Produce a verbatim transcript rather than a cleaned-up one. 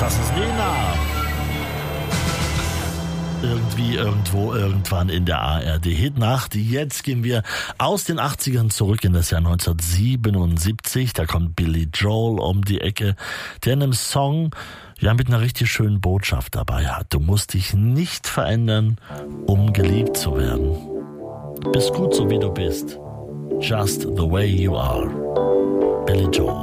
Das ist Nena. Irgendwie, irgendwo, irgendwann in der A R D-Hitnacht. Jetzt gehen wir aus den achtzigern zurück in das Jahr neunzehnhundertsiebenundsiebzig. Da kommt Billy Joel um die Ecke, der in einem Song ja mit einer richtig schönen Botschaft dabei hat. Du musst dich nicht verändern, um geliebt zu werden. Bist gut so wie du bist. Just the way you are. Billy Joel.